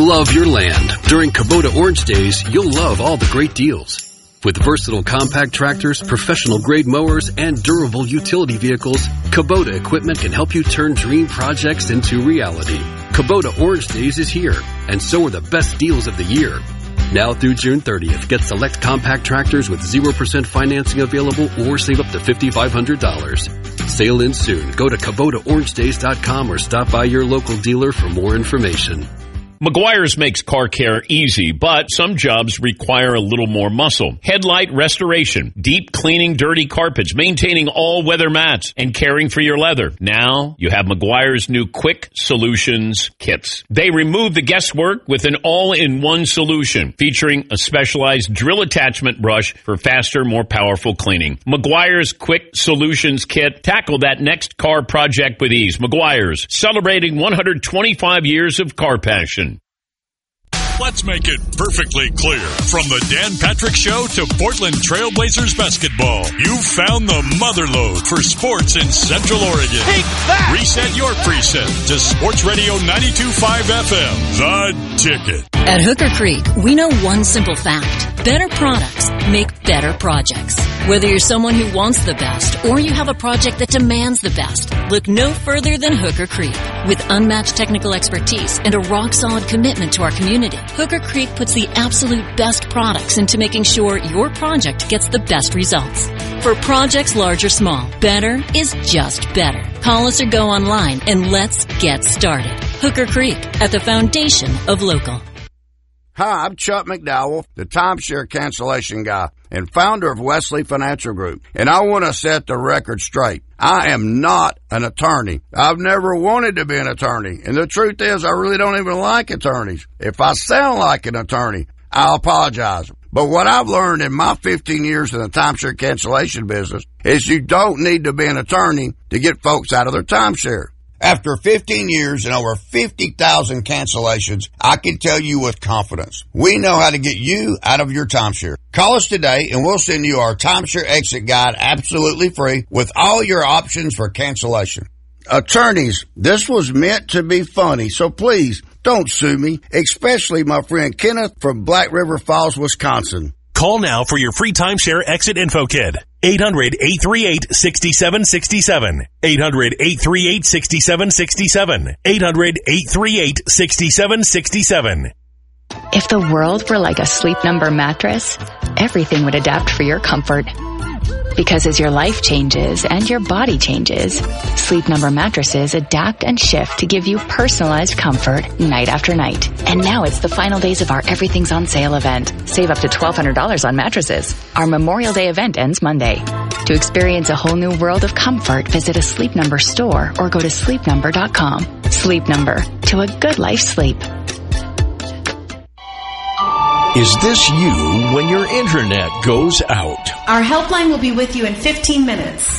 Love your land. During Kubota Orange Days, you'll love all the great deals. With versatile compact tractors, professional-grade mowers, and durable utility vehicles, Kubota equipment can help you turn dream projects into reality. Kubota Orange Days is here, and so are the best deals of the year. Now through June 30th, get select compact tractors with 0% financing available or save up to $5,500. Sale ends soon. Go to KubotaOrangeDays.com or stop by your local dealer for more information. Meguiar's makes car care easy, but some jobs require a little more muscle. Headlight restoration, deep cleaning dirty carpets, maintaining all weather mats, and caring for your leather. Now you have Meguiar's new Quick Solutions kits. They remove the guesswork with an all-in-one solution featuring a specialized drill attachment brush for faster, more powerful cleaning. Meguiar's Quick Solutions kit. Tackle that next car project with ease. Meguiar's, celebrating 125 years of car passion. Let's make it perfectly clear. From the Dan Patrick Show to Portland Trailblazers basketball, you've found the motherlode for sports in Central Oregon. Take that! Reset your preset to Sports Radio 92.5 FM, The Ticket. At Hooker Creek, we know one simple fact. Better products make better projects. Whether you're someone who wants the best or you have a project that demands the best, look no further than Hooker Creek. With unmatched technical expertise and a rock-solid commitment to our community, Hooker Creek puts the absolute best products into making sure your project gets the best results. For projects large or small, better is just better. Call us or go online and let's get started. Hooker Creek, at the foundation of local. Hi, I'm Chuck McDowell, the timeshare cancellation guy and founder of Wesley Financial Group. And I want to set the record straight. I am not an attorney. I've never wanted to be an attorney. And the truth is, I really don't even like attorneys. If I sound like an attorney, I'll apologize. But what I've learned in my 15 years in the timeshare cancellation business is you don't need to be an attorney to get folks out of their timeshare. After 15 years and over 50,000 cancellations, I can tell you with confidence, we know how to get you out of your timeshare. Call us today and we'll send you our timeshare exit guide absolutely free with all your options for cancellation. Attorneys, this was meant to be funny, so please don't sue me, especially my friend Kenneth from Black River Falls, Wisconsin. Call now for your free timeshare exit info kit. 800-838-6767. 800-838-6767. 800-838-6767. If the world were like a Sleep Number mattress, everything would adapt for your comfort. Because as your life changes and your body changes, Sleep Number mattresses adapt and shift to give you personalized comfort night after night. And now it's the final days of our Everything's on Sale event. Save up to $1,200 on mattresses. Our Memorial Day event ends Monday. To experience a whole new world of comfort, visit a Sleep Number store or go to sleepnumber.com. Sleep Number, to a good life's sleep. Is this you when your internet goes out? Our helpline will be with you in 15 minutes.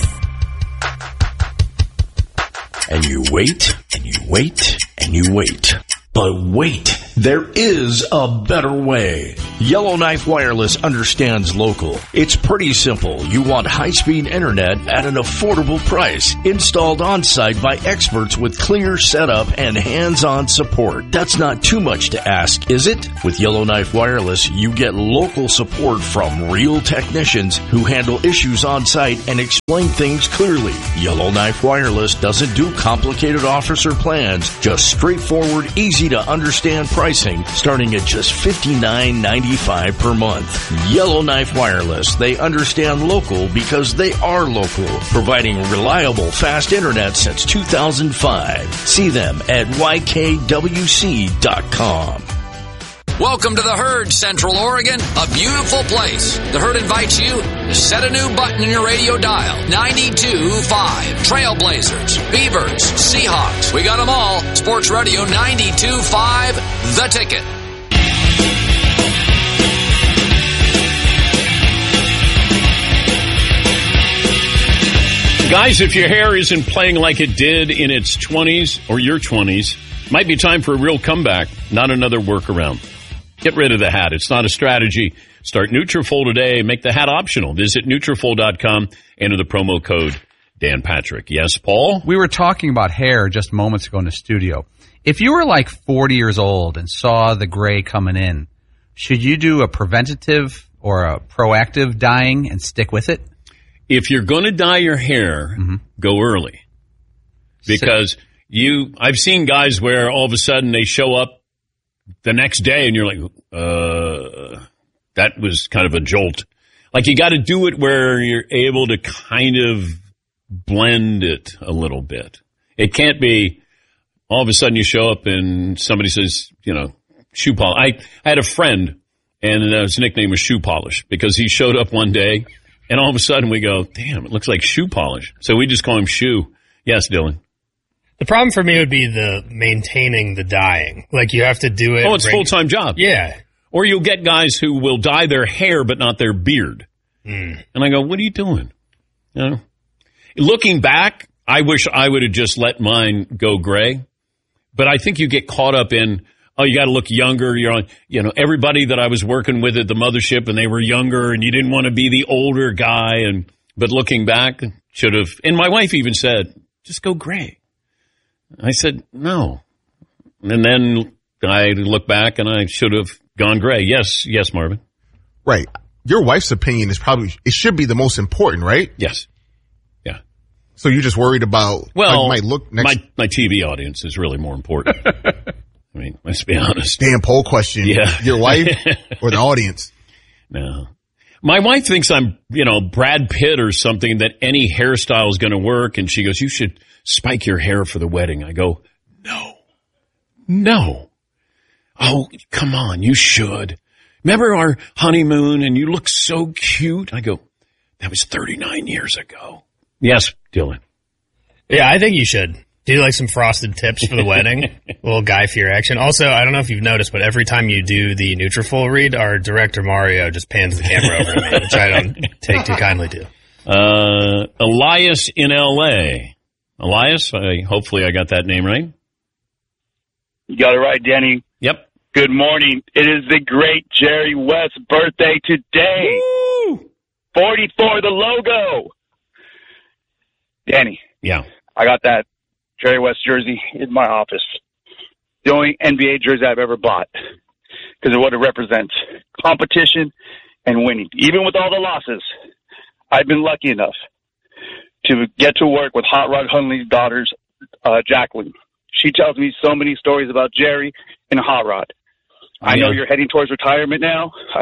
And you wait, and you wait, and you wait. But wait, there is a better way. Yellowknife Wireless understands local. It's pretty simple. You want high-speed internet at an affordable price, installed on-site by experts with clear setup and hands-on support. That's not too much to ask, is it? With Yellowknife Wireless, you get local support from real technicians who handle issues on-site and explain things clearly. Yellowknife Wireless doesn't do complicated offers or plans, just straightforward, easy to understand pricing starting at just $59.95 per month. Yellowknife Wireless, they understand local because they are local, providing reliable fast internet since 2005. See them at ykwc.com. Welcome to the Herd, Central Oregon, a beautiful place. The Herd invites you to set a new button in your radio dial. 92.5. Trailblazers, Beavers, Seahawks. We got them all. Sports Radio 92.5, The Ticket. Guys, if your hair isn't playing like it did in its 20s or your 20s, might be time for a real comeback, not another workaround. Get rid of the hat. It's not a strategy. Start Nutrafol today. Make the hat optional. Visit Nutrafol.com. Enter the promo code Dan Patrick. Yes, Paul? We were talking about hair just moments ago in the studio. If you were like 40 years old and saw the gray coming in, should you do a preventative or a proactive dyeing and stick with it? If you're going to dye your hair, go early. Because I've seen guys where all of a sudden they show up the next day and you're like, that was kind of a jolt. Like, you got to do it where you're able to kind of blend it a little bit. It can't be all of a sudden you show up and somebody says, shoe polish. I had a friend, and his nickname was Shoe Polish because he showed up one day, and all of a sudden we go, damn, it looks like shoe polish. So we just call him Shoe. Yes, Dylan. The problem for me would be the maintaining the dyeing. Like, you have to do it. Oh, it's a full-time job. Yeah. Or you'll get guys who will dye their hair but not their beard. And I go, what are you doing? Looking back, I wish I would have just let mine go gray. But I think you get caught up in, you got to look younger. You're on, everybody that I was working with at the mothership, and they were younger, and you didn't want to be the older guy. But looking back, should have. And my wife even said, just go gray. I said, no. And then I look back, and I should have gone gray. Yes, Marvin. Right. Your wife's opinion it should be the most important, right? Yes. Yeah. So you're just worried about how you might look next. My TV audience is really more important. I mean, let's be honest. Damn poll question. Yeah. Your wife or the audience? No. My wife thinks I'm, Brad Pitt or something, that any hairstyle is going to work. And she goes, you should spike your hair for the wedding. I go, no. Oh, come on, you should. Remember our honeymoon and you look so cute? I go, that was 39 years ago. Yes, Dylan. Yeah, I think you should. Do like some frosted tips for the wedding. A little Guy Fieri action. Also, I don't know if you've noticed, but every time you do the Nutrafol read, our director Mario just pans the camera over to me, which I don't take too kindly to. Elias in L.A. Elias, hopefully I got that name right. You got it right, Danny. Yep. Good morning. It is the great Jerry West's birthday today. Woo! 44, the logo. Danny. Yeah. I got that Jerry West jersey in my office. The only NBA jersey I've ever bought because of what it represents. Competition and winning. Even with all the losses, I've been lucky enough to get to work with Hot Rod Hundley's daughter's Jacqueline. She tells me so many stories about Jerry and Hot Rod. I know you're heading towards retirement now. A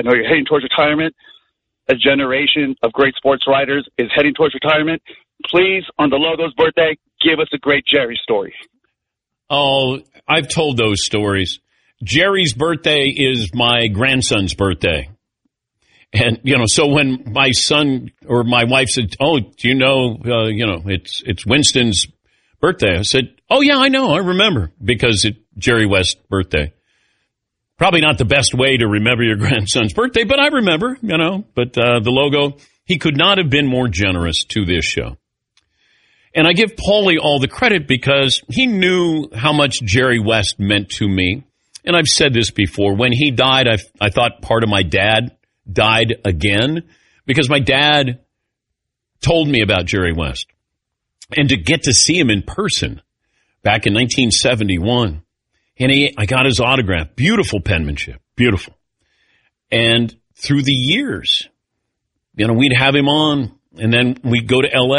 generation of great sports writers is heading towards retirement. Please, on the logo's birthday, give us a great Jerry story. Oh, I've told those stories. Jerry's birthday is my grandson's birthday. And, so when my son or my wife said, oh, do you know, it's Winston's birthday. I said, oh, yeah, I know. I remember because it's Jerry West's birthday. Probably not the best way to remember your grandson's birthday, but I remember, But the logo, he could not have been more generous to this show. And I give Paulie all the credit because he knew how much Jerry West meant to me. And I've said this before. When he died, I thought part of my dad died again because my dad told me about Jerry West. And to get to see him in person back in 1971, and I got his autograph. Beautiful penmanship. Beautiful. And through the years, we'd have him on, and then we'd go to L.A.